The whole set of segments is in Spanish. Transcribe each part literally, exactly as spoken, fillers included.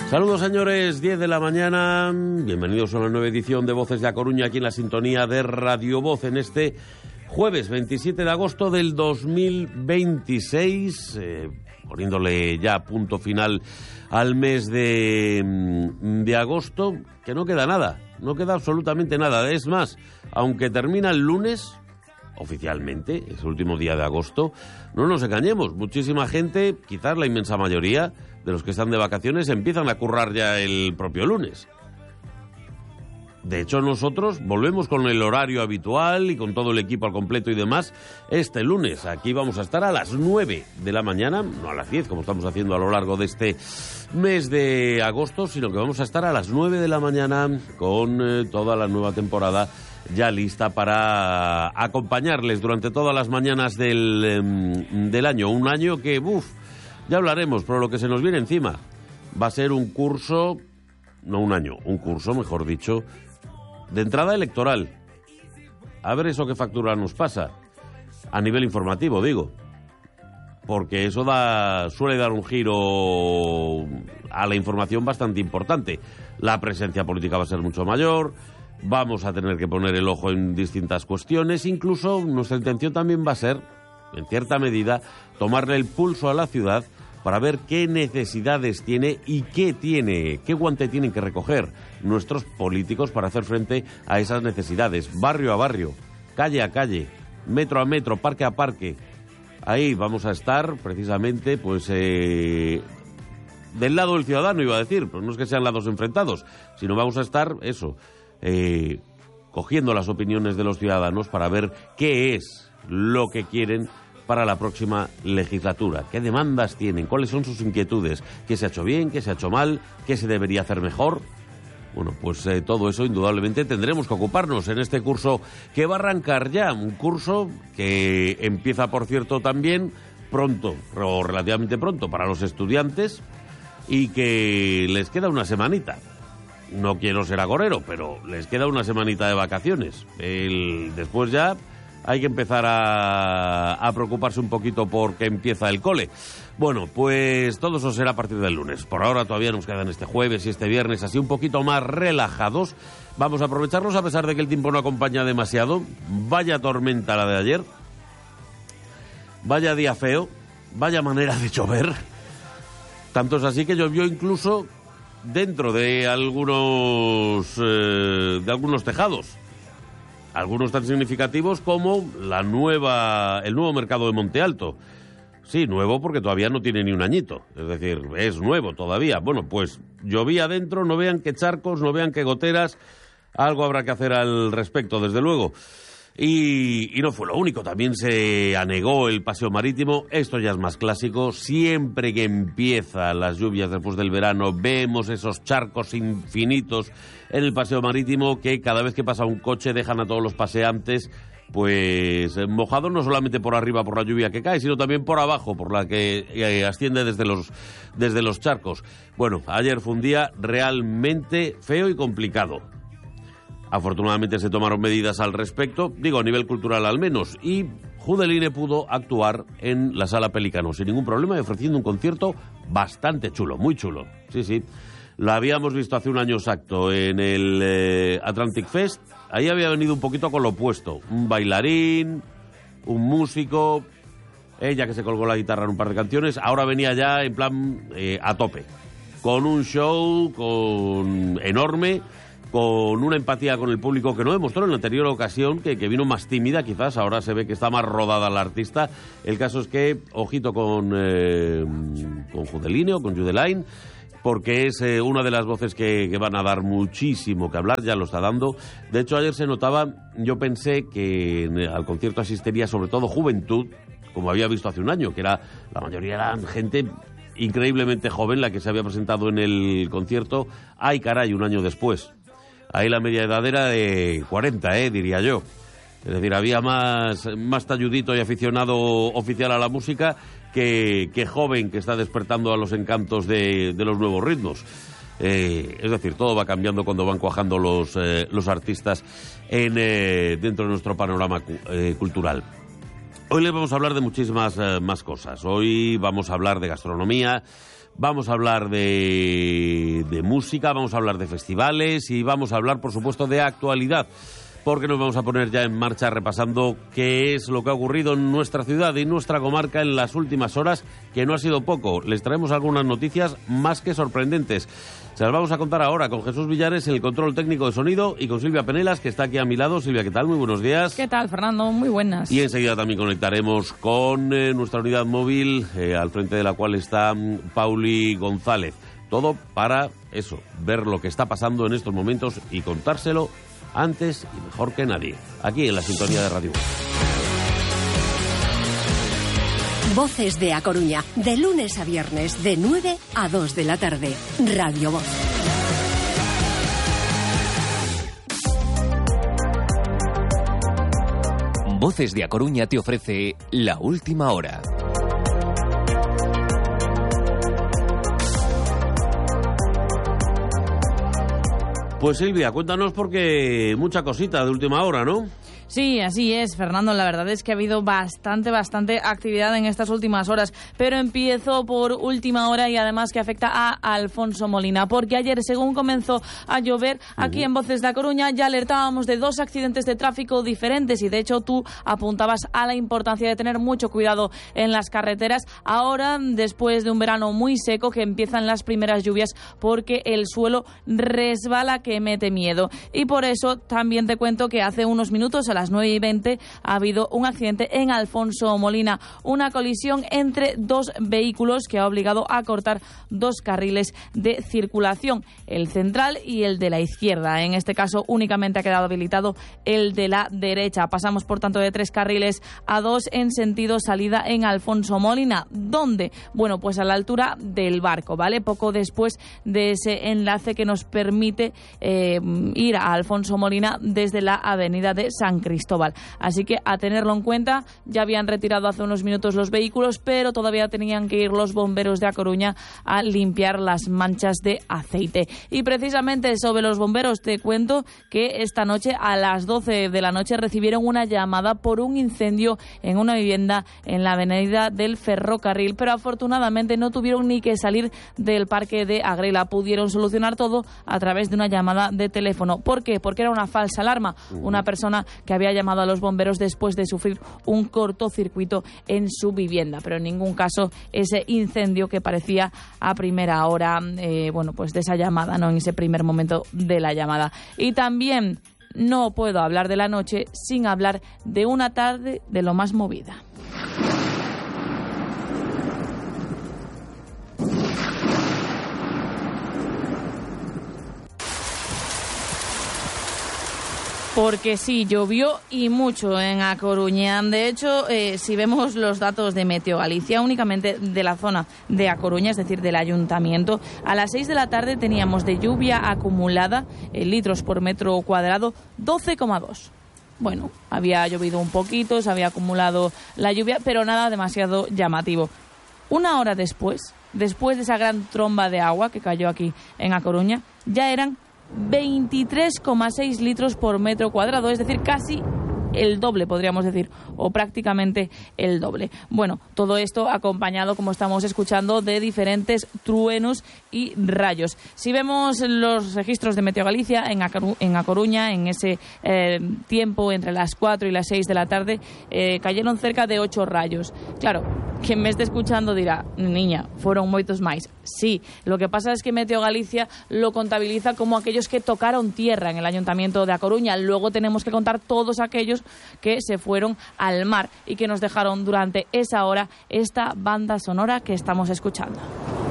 Saludos, señores, diez de la mañana, bienvenidos a una nueva edición de Voces de A Coruña, aquí en la sintonía de Radio Voz, en este jueves veintisiete de agosto del dos mil veintiséis, eh, poniéndole ya punto final al mes de, de agosto, que no queda nada, no queda absolutamente nada. Es más, aunque termina el lunes, oficialmente, es el último día de agosto, no nos engañemos, muchísima gente, quizás la inmensa mayoría de los que están de vacaciones, empiezan a currar ya el propio lunes. De hecho, nosotros volvemos con el horario habitual y con todo el equipo al completo y demás este lunes. Aquí vamos a estar a las nueve de la mañana, no a las diez, como estamos haciendo a lo largo de este mes de agosto, sino que vamos a estar a las nueve de la mañana con eh, toda la nueva temporada ya lista para acompañarles durante todas las mañanas del, eh, del año. Un año que, uff, ya hablaremos, pero lo que se nos viene encima va a ser un curso, no un año, un curso, mejor dicho, de entrada electoral. A ver eso qué factura nos pasa, a nivel informativo, digo, porque eso da, suele dar un giro a la información bastante importante. La presencia política va a ser mucho mayor, vamos a tener que poner el ojo en distintas cuestiones, incluso nuestra intención también va a ser, en cierta medida, tomarle el pulso a la ciudad para ver qué necesidades tiene y qué tiene, qué guante tienen que recoger nuestros políticos para hacer frente a esas necesidades, barrio a barrio, calle a calle, metro a metro, parque a parque. Ahí vamos a estar precisamente, pues, eh, del lado del ciudadano, iba a decir, pero no es que sean lados enfrentados, sino vamos a estar, eso, eh, cogiendo las opiniones de los ciudadanos para ver qué es lo que quieren para la próxima legislatura, qué demandas tienen, cuáles son sus inquietudes, qué se ha hecho bien, qué se ha hecho mal, qué se debería hacer mejor. Bueno, pues eh, todo eso indudablemente tendremos que ocuparnos en este curso que va a arrancar ya, un curso que empieza, por cierto, también pronto, o relativamente pronto para los estudiantes, y que les queda una semanita. No quiero ser agorero, pero les queda una semanita de vacaciones. El, después ya hay que empezar a, a preocuparse un poquito porque empieza el cole. Bueno, pues todo eso será a partir del lunes. Por ahora todavía nos quedan este jueves y este viernes así un poquito más relajados. Vamos a aprovecharlos a pesar de que el tiempo no acompaña demasiado. Vaya tormenta la de ayer. Vaya día feo. Vaya manera de llover. Tanto es así que llovió incluso dentro de algunos, eh, de algunos tejados. Algunos tan significativos como la nueva, el nuevo mercado de Monte Alto. Sí, nuevo porque todavía no tiene ni un añito. Es decir, es nuevo todavía. Bueno, pues llovía adentro, no vean qué charcos, no vean qué goteras. Algo habrá que hacer al respecto, desde luego. Y, y no fue lo único, también se anegó el paseo marítimo. Esto ya es más clásico. Siempre que empiezan las lluvias después del verano, vemos esos charcos infinitos en el paseo marítimo que cada vez que pasa un coche dejan a todos los paseantes pues mojados, no solamente por arriba por la lluvia que cae, sino también por abajo, por la que eh, asciende desde los, desde los charcos. Bueno, ayer fue un día realmente feo y complicado. Afortunadamente se tomaron medidas al respecto, digo, a nivel cultural al menos, y Judeline pudo actuar en la Sala Pelícano sin ningún problema y ofreciendo un concierto bastante chulo, muy chulo. Sí, sí. Lo habíamos visto hace un año exacto en el eh, Atlantic Fest. Ahí había venido un poquito con lo opuesto. Un bailarín, un músico, ella que se colgó la guitarra en un par de canciones. Ahora venía ya en plan eh, a tope, con un show con enorme, con una empatía con el público que no demostró en la anterior ocasión, que, que vino más tímida quizás, ahora se ve que está más rodada la artista. El caso es que, ojito con, eh, con Judeline o con Judeline, porque es eh, una de las voces que, que van a dar muchísimo que hablar, ya lo está dando. De hecho, ayer se notaba, yo pensé que en, al concierto asistiría sobre todo juventud, como había visto hace un año, que era la mayoría eran gente increíblemente joven la que se había presentado en el concierto. ¡Ay, caray!, un año después. Ahí la media edad era de cuarenta, eh, diría yo. Es decir, había más, más talludito y aficionado oficial a la música que, que joven que está despertando a los encantos de, de los nuevos ritmos. Eh, es decir, todo va cambiando cuando van cuajando los, eh, los artistas en, eh, dentro de nuestro panorama eh, cultural. Hoy les vamos a hablar de muchísimas eh, más cosas. Hoy vamos a hablar de gastronomía, Vamos a hablar de, de música, vamos a hablar de festivales y vamos a hablar, por supuesto, de actualidad, porque nos vamos a poner ya en marcha repasando qué es lo que ha ocurrido en nuestra ciudad y nuestra comarca en las últimas horas, que no ha sido poco. Les traemos algunas noticias más que sorprendentes. Se las vamos a contar ahora con Jesús Villares en el control técnico de sonido y con Silvia Penelas, que está aquí a mi lado. Silvia, ¿qué tal? Muy buenos días. ¿Qué tal, Fernando? Muy buenas. Y enseguida también conectaremos con eh, nuestra unidad móvil, eh, al frente de la cual está um, Pauli González. Todo para eso, ver lo que está pasando en estos momentos y contárselo antes y mejor que nadie, aquí en la sintonía de Radio Voz. Voces de A Coruña, de lunes a viernes, de nueve a dos de la tarde. Radio Voz. Voces de A Coruña te ofrece La Última Hora. Pues Silvia, cuéntanos porque mucha cosita de última hora, ¿no? Sí, así es, Fernando. La verdad es que ha habido bastante, bastante actividad en estas últimas horas. Pero empiezo por última hora y además que afecta a Alfonso Molina. Porque ayer, según comenzó a llover, aquí uh-huh. en Voces de A Coruña ya alertábamos de dos accidentes de tráfico diferentes. Y de hecho tú apuntabas a la importancia de tener mucho cuidado en las carreteras. Ahora, después de un verano muy seco, que empiezan las primeras lluvias porque el suelo resbala que mete miedo. Y por eso también te cuento que hace unos minutos, a las nueve y veinte, ha habido un accidente en Alfonso Molina, una colisión entre dos vehículos que ha obligado a cortar dos carriles de circulación, el central y el de la izquierda. En este caso únicamente ha quedado habilitado el de la derecha. Pasamos por tanto de tres carriles a dos en sentido salida en Alfonso Molina. ¿Dónde? Bueno, pues a la altura del Barco, ¿vale? Poco después de ese enlace que nos permite eh, ir a Alfonso Molina desde la avenida de San Cristóbal. Así que a tenerlo en cuenta. Ya habían retirado hace unos minutos los vehículos, pero todavía tenían que ir los bomberos de A Coruña a limpiar las manchas de aceite. Y precisamente sobre los bomberos te cuento que esta noche a las doce de la noche recibieron una llamada por un incendio en una vivienda en la avenida del Ferrocarril, pero afortunadamente no tuvieron ni que salir del parque de Agrela. Pudieron solucionar todo a través de una llamada de teléfono. ¿Por qué? Porque era una falsa alarma. Una persona que había llamado a los bomberos después de sufrir un cortocircuito en su vivienda, pero en ningún caso ese incendio que parecía a primera hora, eh, bueno, pues de esa llamada, no en ese primer momento de la llamada. Y también no puedo hablar de la noche sin hablar de una tarde de lo más movida. Porque sí, llovió y mucho en A Coruña. De hecho, eh, si vemos los datos de Meteo Galicia, únicamente de la zona de A Coruña, es decir, del ayuntamiento, a las seis de la tarde teníamos de lluvia acumulada, en litros por metro cuadrado, doce coma dos. Bueno, había llovido un poquito, se había acumulado la lluvia, pero nada demasiado llamativo. Una hora después, después de esa gran tromba de agua que cayó aquí en A Coruña, ya eran veintitrés coma seis litros por metro cuadrado, es decir, casi el doble, podríamos decir, o prácticamente el doble. Bueno, todo esto acompañado, como estamos escuchando, de diferentes truenos y rayos. Si vemos los registros de Meteo Galicia en A, en A Coruña, en ese eh, tiempo entre las cuatro y las seis de la tarde, eh, cayeron cerca de ocho rayos. Claro, quien me esté escuchando dirá, niña, fueron moitos máis. Sí, lo que pasa es que Meteo Galicia lo contabiliza como aquellos que tocaron tierra en el Ayuntamiento de A Coruña. Luego tenemos que contar todos aquellos que se fueron al mar y que nos dejaron durante esa hora esta banda sonora que estamos escuchando.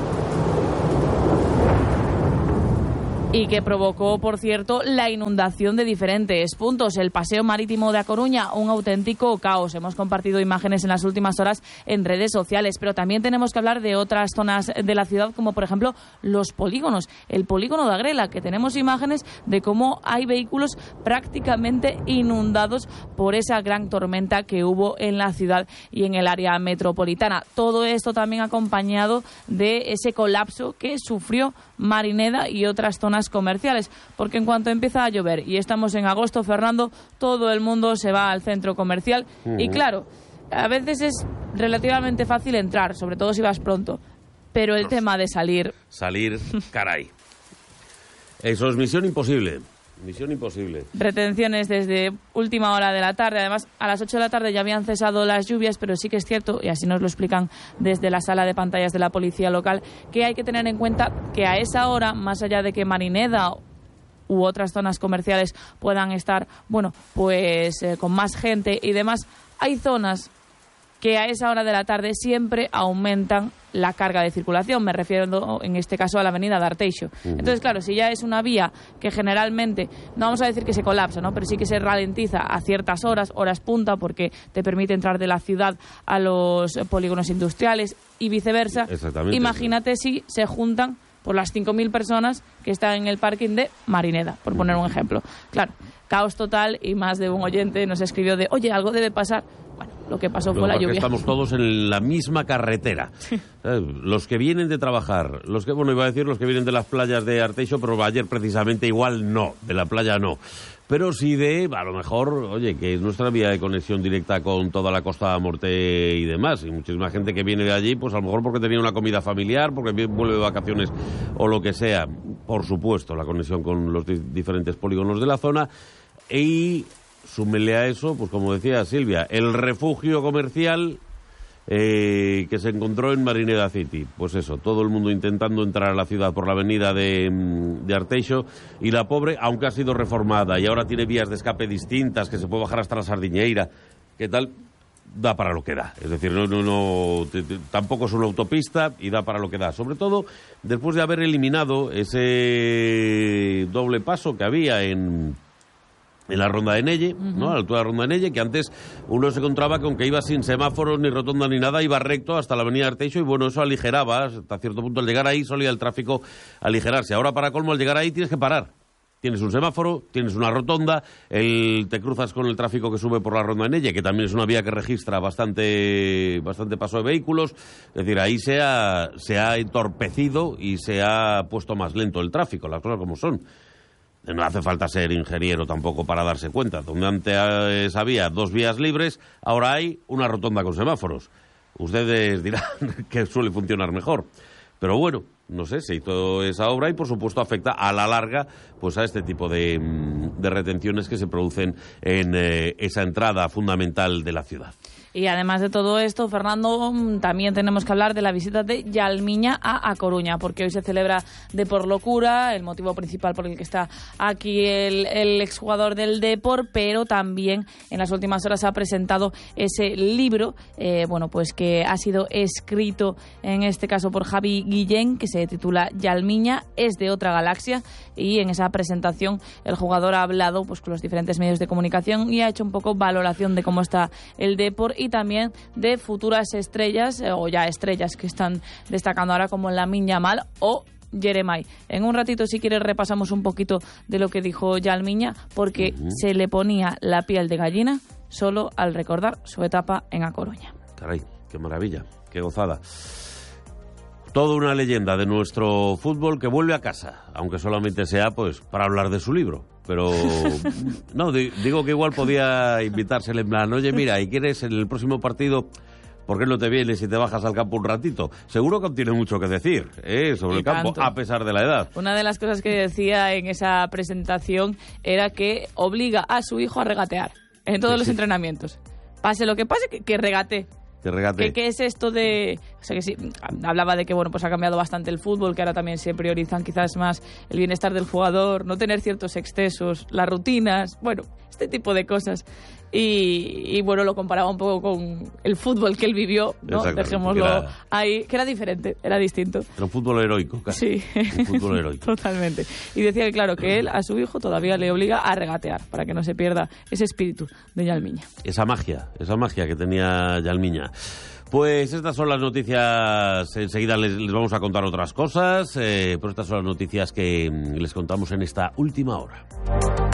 Y que provocó, por cierto, la inundación de diferentes puntos. El paseo marítimo de A Coruña, un auténtico caos. Hemos compartido imágenes en las últimas horas en redes sociales, pero también tenemos que hablar de otras zonas de la ciudad, como por ejemplo los polígonos. El polígono de Agrela, que tenemos imágenes de cómo hay vehículos prácticamente inundados por esa gran tormenta que hubo en la ciudad y en el área metropolitana. Todo esto también acompañado de ese colapso que sufrió Marineda y otras zonas comerciales, porque en cuanto empieza a llover y estamos en agosto, Fernando, todo el mundo se va al centro comercial. Uh-huh. Y claro, a veces es relativamente fácil entrar, sobre todo si vas pronto, pero el no, tema de salir... Salir, caray. Eso es misión imposible. Misión imposible. Retenciones desde última hora de la tarde. Además, a las ocho de la tarde ya habían cesado las lluvias, pero sí que es cierto, y así nos lo explican desde la sala de pantallas de la policía local, que hay que tener en cuenta que a esa hora, más allá de que Marineda u otras zonas comerciales puedan estar, bueno, pues eh, con más gente y demás, hay zonas que a esa hora de la tarde siempre aumentan la carga de circulación. Me refiero en este caso a la avenida de Arteixo. Uh-huh. Entonces, claro, si ya es una vía que generalmente, no vamos a decir que se colapsa, ¿no?, pero sí que se ralentiza a ciertas horas, horas punta, porque te permite entrar de la ciudad a los polígonos industriales y viceversa. Imagínate si se juntan por las cinco mil personas que están en el parking de Marineda, por poner un ejemplo. Claro, caos total, y más de un oyente nos escribió de, oye, algo debe pasar. Bueno, lo que pasó fue la lluvia. Estamos todos en la misma carretera. Los que vienen de trabajar, los que, bueno, iba a decir los que vienen de las playas de Arteixo, pero ayer precisamente igual no, de la playa no. Pero sí de, a lo mejor, oye, que es nuestra vía de conexión directa con toda la Costa Morte y demás. Y muchísima gente que viene de allí, pues a lo mejor porque tenía una comida familiar, porque vuelve de vacaciones o lo que sea. Por supuesto, la conexión con los di- diferentes polígonos de la zona. Y súmele a eso, pues como decía Silvia, el refugio comercial eh, que se encontró en Marineda City. Pues eso, todo el mundo intentando entrar a la ciudad por la avenida de, de Arteixo, y la pobre, aunque ha sido reformada y ahora tiene vías de escape distintas, que se puede bajar hasta la Sardiñeira, ¿qué tal? Da para lo que da. Es decir, no, no, no, t- t- tampoco es una autopista y da para lo que da. Sobre todo después de haber eliminado ese doble paso que había en... en la Ronda de Nelle, uh-huh. ¿no? A la altura de la Ronda de Nelle, que antes uno se encontraba que aunque iba sin semáforos, ni rotonda, ni nada, iba recto hasta la avenida Arteixo, y bueno, eso aligeraba, hasta cierto punto, al llegar ahí solía el tráfico aligerarse. Ahora, para colmo, al llegar ahí tienes que parar. Tienes un semáforo, tienes una rotonda, el, te cruzas con el tráfico que sube por la Ronda de Nelle, que también es una vía que registra bastante, bastante paso de vehículos. Es decir, ahí se ha, se ha entorpecido y se ha puesto más lento el tráfico, las cosas como son. No hace falta ser ingeniero tampoco para darse cuenta. Donde antes había dos vías libres, ahora hay una rotonda con semáforos. Ustedes dirán que suele funcionar mejor. Pero bueno, no sé, se hizo esa obra y por supuesto afecta a la larga pues a este tipo de, de retenciones que se producen en eh, esa entrada fundamental de la ciudad. Y además de todo esto, Fernando, también tenemos que hablar de la visita de Yalmiña a A Coruña, porque hoy se celebra Depor Locura, el motivo principal por el que está aquí el, el exjugador del Depor, pero también en las últimas horas ha presentado ese libro, eh, bueno, pues que ha sido escrito en este caso por Javi Guillén, que se titula Yalmiña es de otra galaxia, y en esa presentación el jugador ha hablado pues con los diferentes medios de comunicación y ha hecho un poco valoración de cómo está el Depor y también de futuras estrellas, eh, o ya estrellas que están destacando ahora, como Lamine Yamal o Jeremai. En un ratito, si quieres, repasamos un poquito de lo que dijo Yalmiña, porque uh-huh. se le ponía la piel de gallina solo al recordar su etapa en A Coruña. Caray, qué maravilla, qué gozada. Toda una leyenda de nuestro fútbol que vuelve a casa, aunque solamente sea pues para hablar de su libro. Pero no, digo que igual podía invitársele en plan, oye, mira, ¿y quieres en el próximo partido? ¿Por qué no te vienes y te bajas al campo un ratito? Seguro que tiene mucho que decir ¿eh? sobre y el campo, tanto. A pesar de la edad. Una de las cosas que decía en esa presentación era que obliga a su hijo a regatear en todos sí, los sí. entrenamientos. Pase lo que pase, que, que regate. Que regate. ¿Qué, ¿Qué es esto de...? O sea, que sí, hablaba de que, bueno, pues ha cambiado bastante el fútbol, que ahora también se priorizan quizás más el bienestar del jugador, no tener ciertos excesos, las rutinas, bueno, este tipo de cosas. Y, y bueno, lo comparaba un poco con el fútbol que él vivió, ¿no? Dejémoslo que era, ahí, que era diferente, era distinto. Era un fútbol heroico, casi. Sí. Un fútbol heroico. Totalmente. Y decía que, claro, que él a su hijo todavía le obliga a regatear, para que no se pierda ese espíritu de Yalmiña. Esa magia, esa magia que tenía Yalmiña. Pues estas son las noticias, enseguida les, les vamos a contar otras cosas, eh, pero estas son las noticias que les contamos en esta última hora.